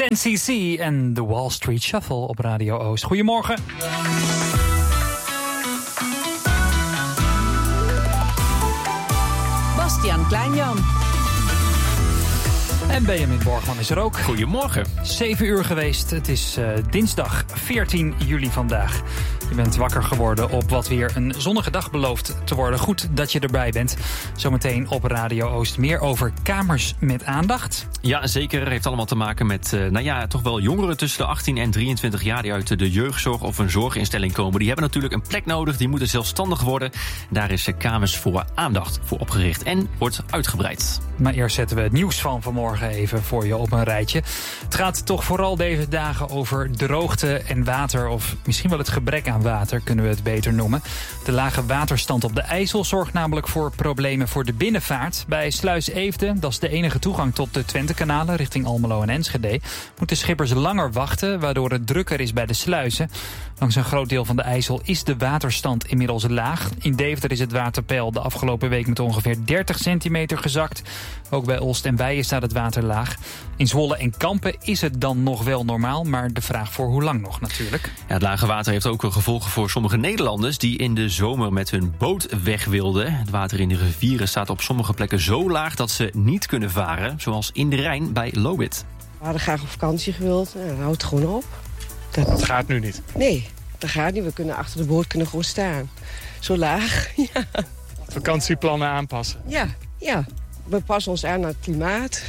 10cc en de Wall Street Shuffle op Radio Oost. Goedemorgen. Bastiaan Kleinjan. En Benjamin Borgman is er ook. Goedemorgen. 7 uur geweest. Het is dinsdag 14 juli vandaag. Je bent wakker geworden op wat weer een zonnige dag belooft te worden. Goed dat je erbij bent. Zometeen op Radio Oost meer over kamers met aandacht. Ja, zeker. Heeft allemaal te maken met toch wel jongeren tussen de 18 en 23 jaar... die uit de jeugdzorg of een zorginstelling komen. Die hebben natuurlijk een plek nodig. Die moeten zelfstandig worden. Daar is kamers voor aandacht voor opgericht en wordt uitgebreid. Maar eerst zetten we het nieuws van vanmorgen even voor je op een rijtje. Het gaat toch vooral deze dagen over droogte en water, of misschien wel het gebrek aan water, kunnen we het beter noemen. De lage waterstand op de IJssel zorgt namelijk voor problemen voor de binnenvaart. Bij Sluis Eefde, dat is de enige toegang tot de Twentekanalen richting Almelo en Enschede, moeten schippers langer wachten, waardoor het drukker is bij de sluizen. Langs een groot deel van de IJssel is de waterstand inmiddels laag. In Deventer is het waterpeil de afgelopen week met ongeveer 30 centimeter gezakt. Ook bij Olst en Weijen staat het water laag. In Zwolle en Kampen is het dan nog wel normaal, maar de vraag voor hoe lang nog natuurlijk. Ja, het lage water heeft ook gevolgen voor sommige Nederlanders die in de zomer met hun boot weg wilden. Het water in de rivieren staat op sommige plekken zo laag dat ze niet kunnen varen, zoals in de Rijn bij Lobith. We hadden graag op vakantie gewild, dan houdt het gewoon op. Dat gaat nu niet? Nee, dat gaat niet. We kunnen achter de boot gewoon staan. Zo laag, ja. Vakantieplannen aanpassen? Ja. We passen ons aan het klimaat.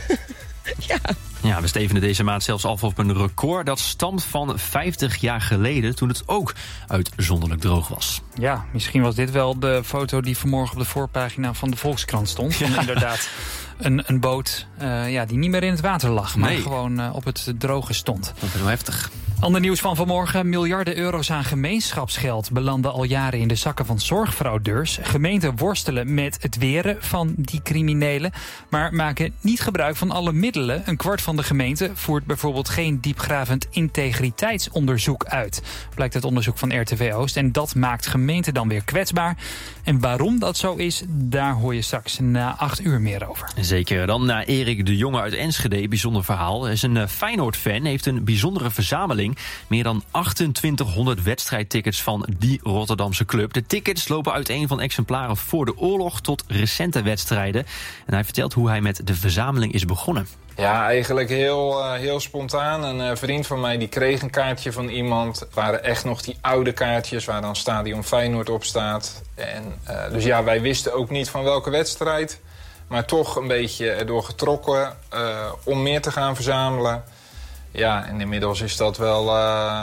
Ja, we stevenen deze maand zelfs af op een record. Dat stamt van 50 jaar geleden, toen het ook uitzonderlijk droog was. Ja, misschien was dit wel de foto die vanmorgen op de voorpagina van de Volkskrant stond. Van inderdaad een boot die niet meer in het water lag, maar gewoon op het droge stond. Dat is wel heftig. Ander nieuws van vanmorgen. Miljarden euro's aan gemeenschapsgeld belanden al jaren in de zakken van zorgfraudeurs. Gemeenten worstelen met het weren van die criminelen, maar maken niet gebruik van alle middelen. Een kwart van de gemeenten voert bijvoorbeeld geen diepgravend integriteitsonderzoek uit, blijkt uit onderzoek van RTV Oost. En dat maakt gemeenten dan weer kwetsbaar. En waarom dat zo is, daar hoor je straks na 8 uur meer over. Zeker. Dan naar Erik de Jonge uit Enschede. Bijzonder verhaal. Hij is een Feyenoord-fan, heeft een bijzondere verzameling. Meer dan 2800 wedstrijdtickets van die Rotterdamse club. De tickets lopen uiteen van exemplaren voor de oorlog tot recente wedstrijden. En hij vertelt hoe hij met de verzameling is begonnen. Ja, eigenlijk heel spontaan. Een vriend van mij die kreeg een kaartje van iemand. Het waren echt nog die oude kaartjes waar dan Stadion Feyenoord op staat. En, dus ja, wij wisten ook niet van welke wedstrijd. Maar toch een beetje erdoor getrokken om meer te gaan verzamelen. Ja, en inmiddels is dat wel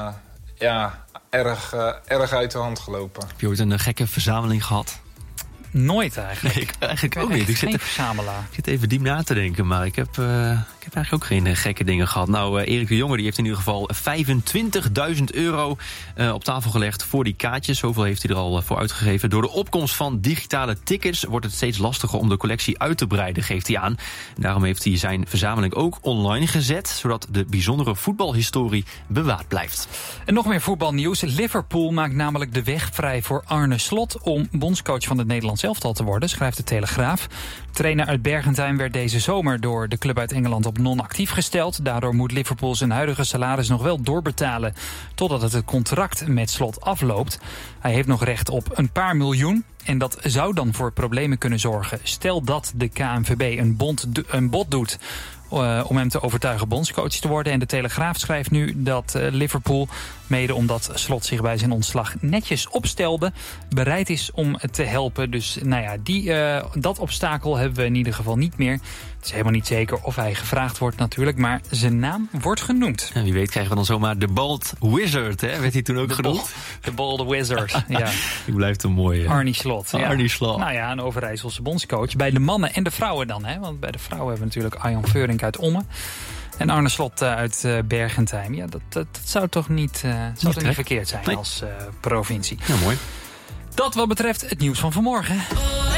erg uit de hand gelopen. Heb je ooit een gekke verzameling gehad? Nooit eigenlijk. Nee, ik eigenlijk ook niet. Ik zit even diep na te denken, maar ik heb eigenlijk ook geen gekke dingen gehad. Nou, Erik de Jonge die heeft in ieder geval €25.000 op tafel gelegd voor die kaartjes. Zoveel heeft hij er al voor uitgegeven. Door de opkomst van digitale tickets wordt het steeds lastiger om de collectie uit te breiden, geeft hij aan. En daarom heeft hij zijn verzameling ook online gezet, zodat de bijzondere voetbalhistorie bewaard blijft. En nog meer voetbalnieuws. Liverpool maakt namelijk de weg vrij voor Arne Slot om bondscoach van het Nederlands elftal te worden, schrijft de Telegraaf. Trainer uit Bergentijn werd deze zomer door de club uit Engeland op non-actief gesteld. Daardoor moet Liverpool zijn huidige salaris nog wel doorbetalen totdat het contract met Slot afloopt. Hij heeft nog recht op een paar miljoen. En dat zou dan voor problemen kunnen zorgen. Stel dat de KNVB een bod doet om hem te overtuigen bondscoach te worden. En de Telegraaf schrijft nu dat Liverpool, mede omdat Slot zich bij zijn ontslag netjes opstelde, bereid is om te helpen. Dus dat obstakel hebben we in ieder geval niet meer. Het is helemaal niet zeker of hij gevraagd wordt natuurlijk, maar zijn naam wordt genoemd. En wie weet krijgen we dan zomaar de Bald Wizard, hè? Werd hij toen ook genoemd? De Bald Wizard, ja. Die blijft een mooie. Arnie Slot. Ja. Arnie Slot. Nou ja, een Overijsselse bondscoach. Bij de mannen en de vrouwen dan, hè? Want bij de vrouwen hebben we natuurlijk Arjan Veurink uit Ommen. En Arne Slot uit Bergentijn. Ja, dat zou toch niet verkeerd zijn als provincie. Ja, mooi. Dat wat betreft het nieuws van vanmorgen.